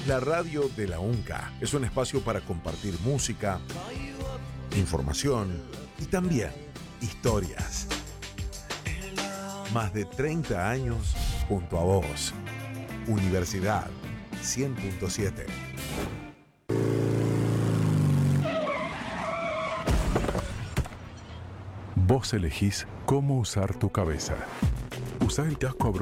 La radio de la UNCA es un espacio para compartir música, información y también historias. Más de 30 años junto a vos. Universidad 100.7. Vos elegís cómo usar tu cabeza. Usa el casco